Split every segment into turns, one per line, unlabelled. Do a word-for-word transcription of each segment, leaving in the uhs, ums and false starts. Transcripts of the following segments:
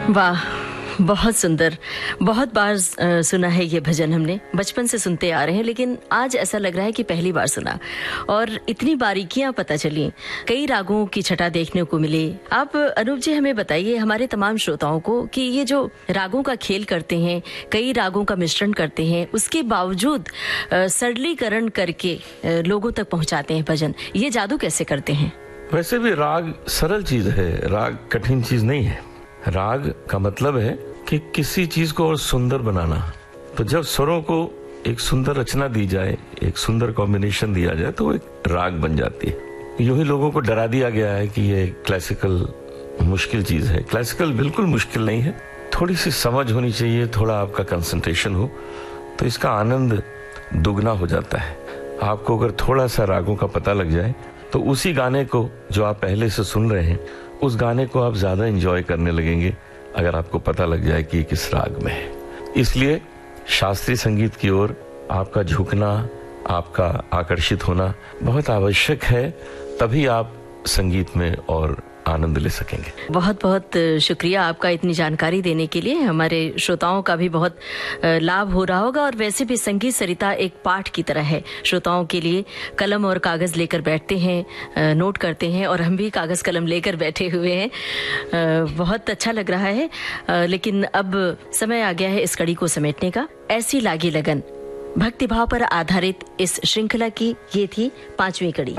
वाह, बहुत सुंदर। बहुत बार सुना है ये भजन, हमने बचपन से सुनते आ रहे हैं, लेकिन आज ऐसा लग रहा है कि पहली बार सुना और इतनी बारीकियां पता चली, कई रागों की छटा देखने को मिली। आप अनूप जी हमें बताइए, हमारे तमाम श्रोताओं को, कि ये जो रागों का खेल करते हैं, कई रागों का मिश्रण करते हैं, उसके बावजूद सरलीकरण करके लोगों तक पहुंचाते हैं भजन, ये जादू कैसे करते हैं?
वैसे भी राग सरल चीज है, राग कठिन चीज नहीं है। राग का मतलब है कि किसी चीज को और सुंदर बनाना। तो जब स्वरों को एक सुंदर रचना दी जाए, एक सुंदर कॉम्बिनेशन दिया जाए, तो वो एक राग बन जाती है। यूं ही लोगों को डरा दिया गया है कि ये क्लासिकल मुश्किल चीज है। क्लासिकल बिल्कुल मुश्किल नहीं है, थोड़ी सी समझ होनी चाहिए, थोड़ा आपका कंसंट्रेशन हो तो इसका आनंद दुगना हो जाता है। आपको अगर थोड़ा सा रागों का पता लग जाए तो उसी गाने को जो आप पहले से सुन रहे हैं, उस गाने को आप ज्यादा एंजॉय करने लगेंगे अगर आपको पता लग जाए कि किस राग में है। इसलिए शास्त्रीय संगीत की ओर आपका झुकना, आपका आकर्षित होना बहुत आवश्यक है, तभी आप संगीत में और आनंद ले सकेंगे।
बहुत बहुत शुक्रिया आपका इतनी जानकारी देने के लिए। हमारे श्रोताओं का भी बहुत लाभ हो रहा होगा, और वैसे भी संगीत सरिता एक पाठ की तरह है। श्रोताओं के लिए कलम और कागज लेकर बैठते हैं, नोट करते हैं, और हम भी कागज कलम लेकर बैठे हुए हैं। बहुत अच्छा लग रहा है, लेकिन अब समय आ गया है इस कड़ी को समेटने का। ऐसी लागी लगन, भक्तिभाव पर आधारित इस श्रृंखला की ये थी पांचवी कड़ी।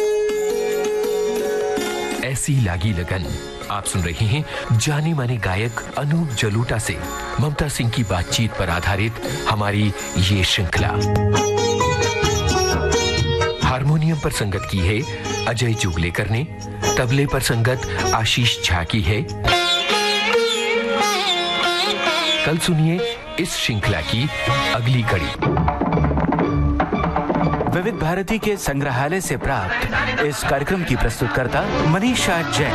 ऐसी लागी लगन। आप सुन रहे हैं जाने माने गायक अनूप जलोटा से ममता सिंह की बातचीत पर आधारित हमारी ये श्रृंखला। हारमोनियम पर संगत की है अजय जुगलेकर ने, तबले पर संगत आशीष झा की है। कल सुनिए इस श्रृंखला की अगली कड़ी।
विविध भारती के संग्रहालय से प्राप्त इस कार्यक्रम की प्रस्तुतकर्ता मनीषा जैन।